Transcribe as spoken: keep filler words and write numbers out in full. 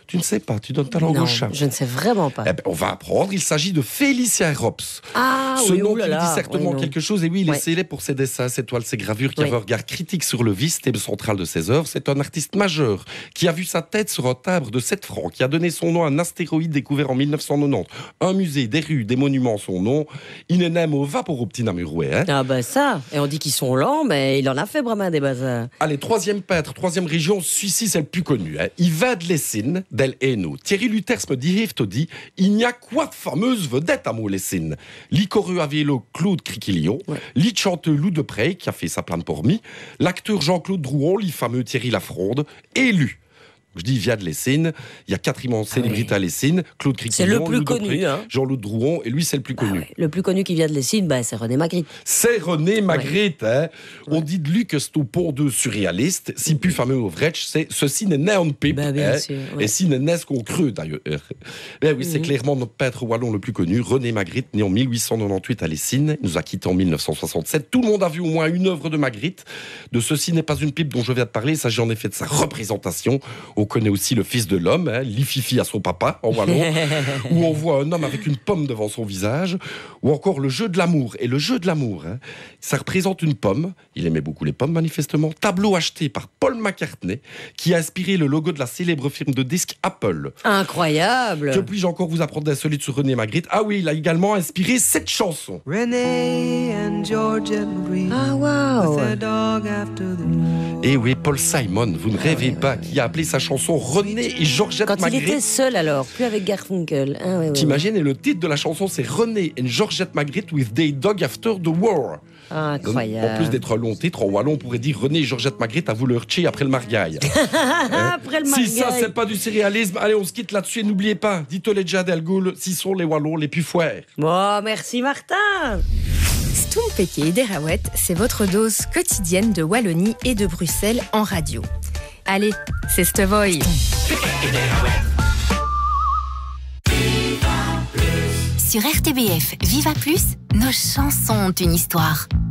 Tu ne sais pas, tu donnes ta langue Non, au chat. je ne sais vraiment pas. Eh ben, on va apprendre, il s'agit de Félicien Rops. Ah Ce oui, nom qui oulala, lui dit certainement oui, non. quelque chose. Et oui, il est Ouais. célèbre pour ses dessins, ses toiles, ses gravures, qui Oui. avait un regard critique sur le vice, thème central de ses œuvres. C'est un artiste majeur qui a vu sa tête sur un timbre de sept francs, qui a donné son nom à un astéroïde découvert en mille neuf cent quatre-vingt-dix. Un musée, des rues, des monuments, son nom. Il est même au vapor au petit Namuroué. Hein. Ah ben ça, et on dit qu'ils sont lents, mais il en a fait vraiment des bazars. Allez, troisième peintre, troisième région, celui-ci c'est le plus connu. Hein. Yvan de Lessines, del Hainaut. Thierry Luters me dit, dit, il n'y a quoi de fameuse vedette à Mots-Lessines. L'icoreux à vélo Claude Criquillon, Ouais. l'it chanteur Lou Deprey, qui a fait sa plane pour mi, l'acteur Jean-Claude Drouon, l'it fameux Thierry Lafronde, élu. Je dis via de Lessines, il y a quatre immenses Ah célébrités oui. à Lessines, Claude Criquillon, C'est le plus Lou connu, Deprey, hein. Jean-Claude Drouon, et lui c'est le plus Ah connu. ouais. Le plus connu qui vient de Lessines, bah, c'est René Magritte. C'est René Magritte. Hein. On Ouais. dit de lui que c'est au pont de surréaliste. Si plus fameux au Vretch, c'est ceci n'est né en pipe. Bah, bien hein. sûr, ouais. Et si n'est né ce qu'on creux d'ailleurs. Ben oui, c'est Mhm. clairement notre peintre wallon le plus connu, René Magritte, né en mille huit cent quatre-vingt-dix-huit à Lessines. Il nous a quittés en mille neuf cent soixante-sept. Tout le monde a vu au moins une œuvre de Magritte. De Ceci n'est pas une pipe dont je viens de parler. Il s'agit en effet de sa représentation. On connaît aussi Le Fils de l'homme, hein, Fifi à son papa en wallon, où on voit un homme avec une pomme devant son visage, ou encore Le Jeu de l'amour. Et Le Jeu de l'amour, hein, ça représente une pomme, il aimait beaucoup les pommes manifestement, tableau acheté par Paul McCartney, qui a inspiré le logo de la célèbre firme de disques Apple. Incroyable. Que puis-je encore vous apprendre d'insolite sur René Magritte? Ah oui, il a également inspiré cette chanson. Renee and Georgette Marie. Ah waouh. With their dog after the moon. Et oui, Paul Simon, vous ne rêvez pas, qui a appelé sa chanson René et Georgette Quand il Magritte. était seul alors, plus avec Garfunkel. Ah, ouais, ouais, ouais. T'imagines, et le titre de la chanson, c'est René and Georgette Magritte with their dog after the war. Ah, Donc, incroyable. en plus d'être un long titre, en wallon, on pourrait dire René et Georgette Magritte à vous leur tché après le margaille. Hein? Après le Si ça, margaille. c'est pas du surréalisme, allez, on se quitte là-dessus et n'oubliez pas, dites-le déjà Delgoul, si sont les wallons les plus foires. Bon, merci Martin. Stompeke et Derawet, c'est votre dose quotidienne de Wallonie et de Bruxelles en radio. Allez, c'est Stevoy. Sur R T B F Viva Plus, nos chansons ont une histoire.